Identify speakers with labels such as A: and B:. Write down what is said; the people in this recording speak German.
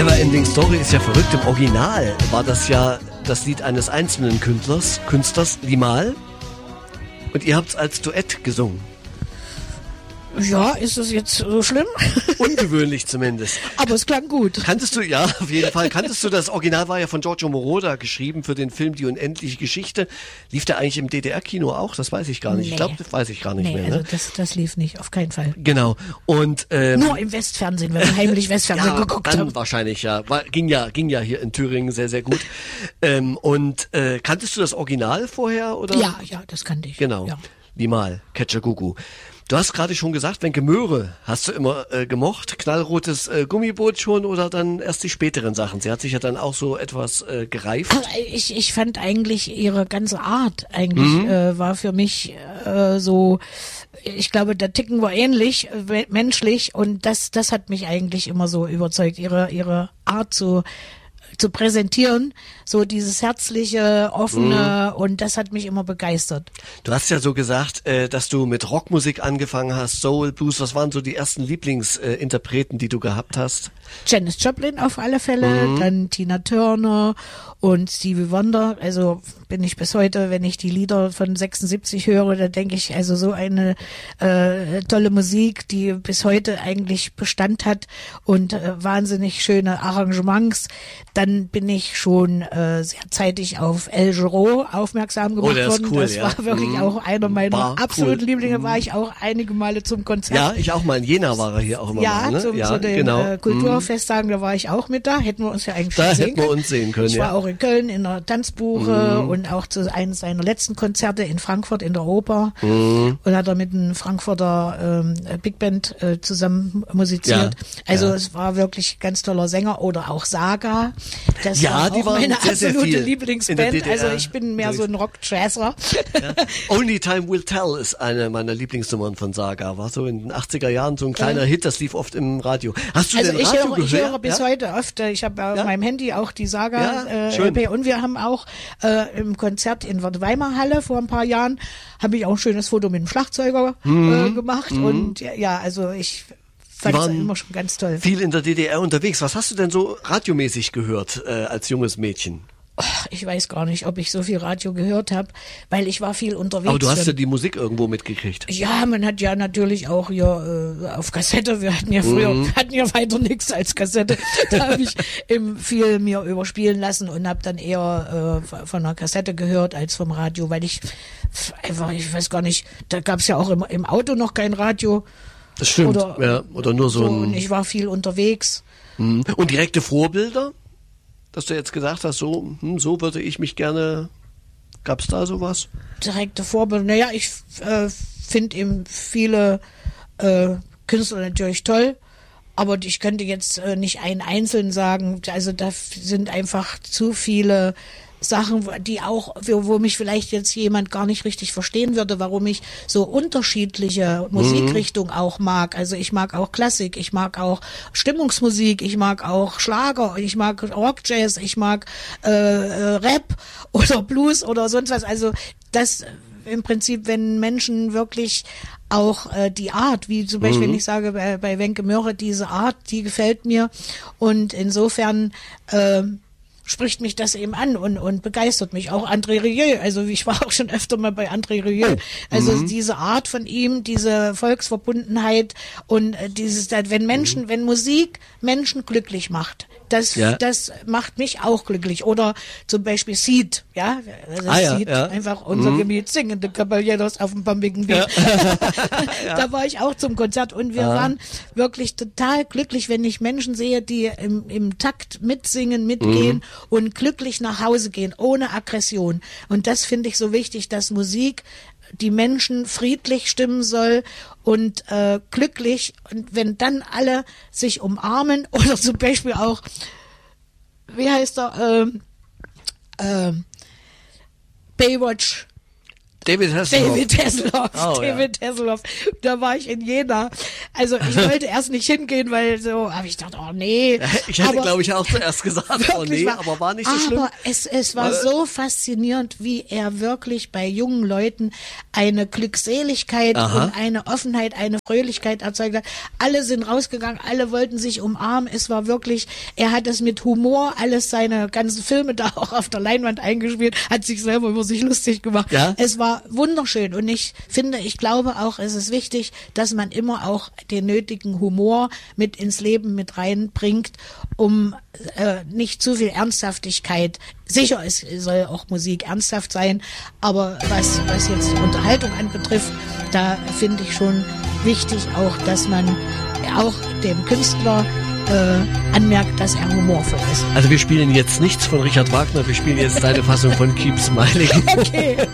A: Neverending Story ist ja verrückt. Im Original war das ja das Lied eines einzelnen Künstlers, Limahl. Und ihr habt es als Duett gesungen.
B: Ja, ist das jetzt so schlimm?
A: Ungewöhnlich zumindest.
B: Aber es klang gut.
A: Kanntest du, ja, auf jeden Fall. Kanntest du, das Original war ja von Giorgio Moroder geschrieben für den Film Die unendliche Geschichte. Lief der eigentlich im DDR-Kino auch? Das weiß ich gar nicht. Nee. Ich glaube, das weiß ich gar nicht mehr.
B: Also das lief nicht, auf keinen Fall.
A: Genau. Und
B: nur im Westfernsehen, wenn wir heimlich Westfernsehen geguckt haben.
A: Wahrscheinlich, ja. Ging ja hier in Thüringen sehr, sehr gut. Kanntest du das Original vorher, oder?
B: Ja, das kannte ich.
A: Genau.
B: Ja.
A: Limahl, Katschakuku. Du hast gerade schon gesagt, Wenke Möhre hast du immer gemocht. Knallrotes Gummiboot schon oder dann erst die späteren Sachen? Sie hat sich ja dann auch so etwas gereift.
B: Ich fand eigentlich ihre ganze Art war für mich so, ich glaube, da ticken wir ähnlich, menschlich, und das hat mich eigentlich immer so überzeugt, ihre Art zu präsentieren, so dieses herzliche, offene, und das hat mich immer begeistert.
A: Du hast ja so gesagt, dass du mit Rockmusik angefangen hast, Soul, Blues. Was waren so die ersten Lieblingsinterpreten, die du gehabt hast?
B: Janis Joplin auf alle Fälle, dann Tina Turner und Stevie Wonder. Also bin ich bis heute, wenn ich die Lieder von 76 höre, da denke ich, also so eine tolle Musik, die bis heute eigentlich Bestand hat und wahnsinnig schöne Arrangements. Dann bin ich schon sehr zeitig auf El Giro aufmerksam gemacht worden.
A: Cool,
B: das war wirklich auch einer meiner absoluten Lieblinge. War ich auch einige Male zum Konzert.
A: Ja, ich auch mal. In Jena war er hier auch immer mal. Ne?
B: Zu den Kulturfesttagen, da war ich auch mit da. Hätten wir uns ja eigentlich
A: schon sehen können. Da hätten wir uns sehen können,
B: Ich war auch in Köln in der Tanzbuche und auch zu einem seiner letzten Konzerte in Frankfurt in der Oper. Und hat er mit einem Frankfurter Big Band zusammen musiziert. Es war wirklich ganz toller Sänger. Oder auch Saga. Das war auch meine absolute Lieblingsband. Also ich bin mehr so ein Rock-Jazzer.
A: Ja. Only Time Will Tell ist eine meiner Lieblingsnummern von Saga. War so in den 80er Jahren so ein kleiner Hit, das lief oft im Radio. Hast du den Radio gehört?
B: Ich höre bis heute oft. Ich habe auf meinem Handy auch die Saga-LP, und wir haben auch im Konzert in der Weimarhalle vor ein paar Jahren, habe ich auch ein schönes Foto mit dem Schlagzeuger gemacht. Und also ich fand es immer schon ganz toll.
A: Viel in der DDR unterwegs. Was hast du denn so radiomäßig gehört als junges Mädchen?
B: Ich weiß gar nicht, ob ich so viel Radio gehört habe, weil ich war viel unterwegs.
A: Aber du hast ja die Musik irgendwo mitgekriegt.
B: Ja, man hat ja natürlich auch hier auf Kassette, wir hatten ja früher, weiter nichts als Kassette, da habe ich viel mir überspielen lassen und habe dann eher von der Kassette gehört als vom Radio, weil ich weiß gar nicht, da gab es ja auch im Auto noch kein Radio.
A: Das stimmt, oder nur so ein...
B: Und ich war viel unterwegs.
A: Und direkte Vorbilder? Dass du jetzt gesagt hast, so würde ich mich gerne, gab's da sowas?
B: Direkte Vorbilder, naja, ich finde eben viele Künstler natürlich toll, aber ich könnte jetzt nicht einen einzelnen sagen, also da sind einfach zu viele Sachen, die auch, wo mich vielleicht jetzt jemand gar nicht richtig verstehen würde, warum ich so unterschiedliche Musikrichtungen auch mag. Also ich mag auch Klassik, ich mag auch Stimmungsmusik, ich mag auch Schlager, ich mag Rock-Jazz, ich mag Rap oder Blues oder sonst was. Also das im Prinzip, wenn Menschen wirklich auch die Art, wie zum Beispiel, wenn ich sage bei Wenke Möhre, diese Art, die gefällt mir, und insofern spricht mich das eben an und begeistert mich. Auch André Rieu, also ich war auch schon öfter mal bei André Rieu. Also diese Art von ihm, diese Volksverbundenheit und wenn Musik Menschen glücklich macht, das macht mich auch glücklich. Oder zum Beispiel Seed, Seed, einfach unser Gebiet, singende Caballeros auf dem pampigen Beat. Da war ich auch zum Konzert und wir waren wirklich total glücklich, wenn ich Menschen sehe, die im Takt mitsingen, mitgehen und glücklich nach Hause gehen, ohne Aggression. Und das finde ich so wichtig, dass Musik die Menschen friedlich stimmen soll und glücklich. Und wenn dann alle sich umarmen, oder zum Beispiel auch, wie heißt er, Baywatch,
A: David Hasselhoff.
B: David Hasselhoff. Da war ich in Jena. Also ich wollte erst nicht hingehen, weil so, aber ich dachte, oh nee.
A: Ich hätte, glaube ich, auch zuerst gesagt, oh nee, aber war nicht so schlimm.
B: Aber es war so faszinierend, wie er wirklich bei jungen Leuten eine Glückseligkeit und eine Offenheit, eine Fröhlichkeit erzeugt hat. Alle sind rausgegangen, alle wollten sich umarmen. Es war wirklich, er hat es mit Humor, alles seine ganzen Filme da auch auf der Leinwand eingespielt, hat sich selber über sich lustig gemacht.
A: Ja?
B: Es war wunderschön und ich glaube auch, es ist wichtig, dass man immer auch den nötigen Humor mit ins Leben mit reinbringt, um nicht zu viel Ernsthaftigkeit. Sicher, es soll auch Musik ernsthaft sein, aber was jetzt Unterhaltung anbetrifft, da finde ich schon wichtig auch, dass man auch dem Künstler anmerkt, dass er humorvoll ist.
A: Also wir spielen jetzt nichts von Richard Wagner, wir spielen jetzt deine Fassung von Keep Smiling.
B: Okay.